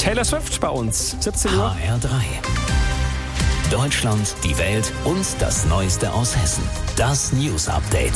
Taylor Swift bei uns. 17 Uhr. HR3. Deutschland, die Welt und das Neueste aus Hessen. Das News Update.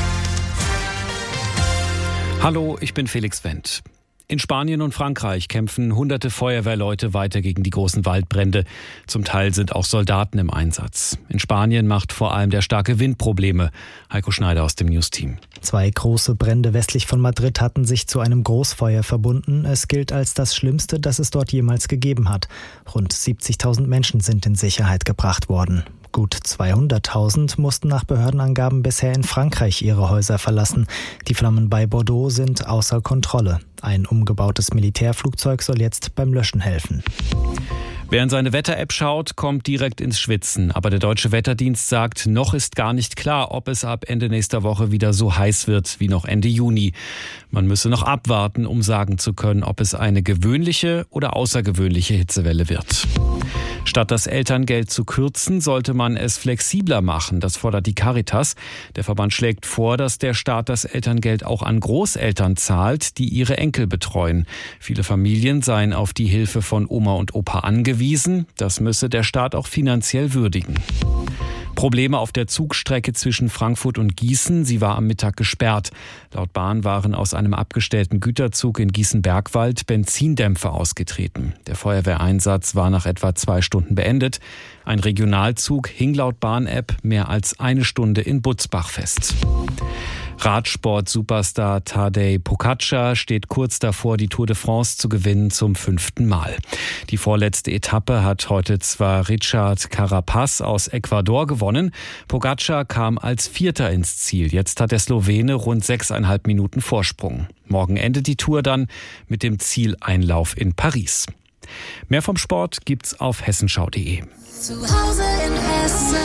Hallo, ich bin Felix Wendt. In Spanien und Frankreich kämpfen hunderte Feuerwehrleute weiter gegen die großen Waldbrände. Zum Teil sind auch Soldaten im Einsatz. In Spanien macht vor allem der starke Wind Probleme. Heiko Schneider aus dem News-Team. 2 große Brände westlich von Madrid hatten sich zu einem Großfeuer verbunden. Es gilt als das Schlimmste, das es dort jemals gegeben hat. Rund 70.000 Menschen sind in Sicherheit gebracht worden. Gut 200.000 mussten nach Behördenangaben bisher in Frankreich ihre Häuser verlassen. Die Flammen bei Bordeaux sind außer Kontrolle. Ein umgebautes Militärflugzeug soll jetzt beim Löschen helfen. Wer in seine Wetter-App schaut, kommt direkt ins Schwitzen. Aber der Deutsche Wetterdienst sagt, noch ist gar nicht klar, ob es ab Ende nächster Woche wieder so heiß wird wie noch Ende Juni. Man müsse noch abwarten, um sagen zu können, ob es eine gewöhnliche oder außergewöhnliche Hitzewelle wird. Statt das Elterngeld zu kürzen, sollte man es flexibler machen. Das fordert die Caritas. Der Verband schlägt vor, dass der Staat das Elterngeld auch an Großeltern zahlt, die ihre Enkel betreuen. Viele Familien seien auf die Hilfe von Oma und Opa angewiesen. Das müsse der Staat auch finanziell würdigen. Probleme auf der Zugstrecke zwischen Frankfurt und Gießen. Sie war am Mittag gesperrt. Laut Bahn waren aus einem abgestellten Güterzug in Gießen-Bergwald Benzindämpfer ausgetreten. Der Feuerwehreinsatz war nach etwa 2 Stunden beendet. Ein Regionalzug hing laut Bahn-App mehr als 1 Stunde in Butzbach fest. Radsport-Superstar Tadej Pogačar steht kurz davor, die Tour de France zu gewinnen zum 5. Mal. Die vorletzte Etappe hat heute zwar Richard Carapaz aus Ecuador gewonnen. Pogačar kam als 4. ins Ziel. Jetzt hat der Slowene rund 6,5 Minuten Vorsprung. Morgen endet die Tour dann mit dem Zieleinlauf in Paris. Mehr vom Sport gibt's auf hessenschau.de. Zu Hause in Hessen.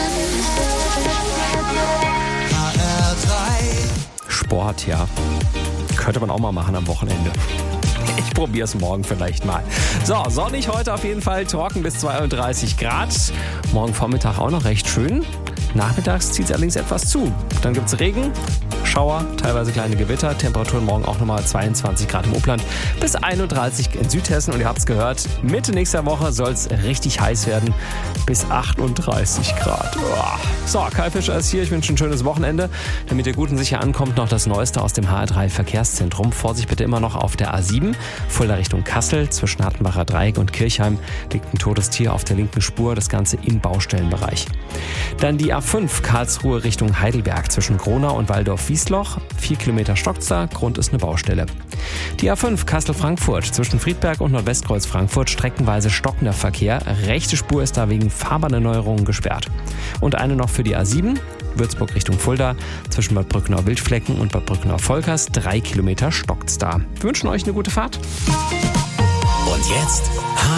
Sport, ja. Könnte man auch mal machen am Wochenende. Ich probiere es morgen vielleicht mal. So, sonnig heute auf jeden Fall, trocken bis 32 Grad. Morgen Vormittag auch noch recht schön. Nachmittags zieht es allerdings etwas zu. Dann gibt es Regen, Schauer, teilweise kleine Gewitter. Temperaturen morgen auch nochmal 22 Grad im Upland bis 31 in Südhessen. Und ihr habt es gehört, Mitte nächster Woche soll es richtig heiß werden. Bis 38 Grad. So, Kai Fischer ist hier. Ich wünsche ein schönes Wochenende. Damit ihr gut und sicher ankommt, noch das Neueste aus dem HR3 Verkehrszentrum. Vorsicht bitte immer noch auf der A7. Fulda Richtung Kassel. Zwischen Hattenbacher Dreieck und Kirchheim liegt ein totes Tier auf der linken Spur. Das Ganze im Baustellenbereich. Dann die A5 Karlsruhe Richtung Heidelberg zwischen Gronau und Waldorf-Wiesloch. 4 Kilometer stockt's da, Grund ist eine Baustelle. Die A5 Kassel-Frankfurt zwischen Friedberg und Nordwestkreuz Frankfurt streckenweise stockender Verkehr. Rechte Spur ist da wegen Fahrbahnerneuerungen gesperrt. Und eine noch für die A7 Würzburg Richtung Fulda zwischen Bad Brückenau-Wildflecken und Bad Brückenau-Volkers. 3 Kilometer stockt's da. Wir wünschen euch eine gute Fahrt. Und jetzt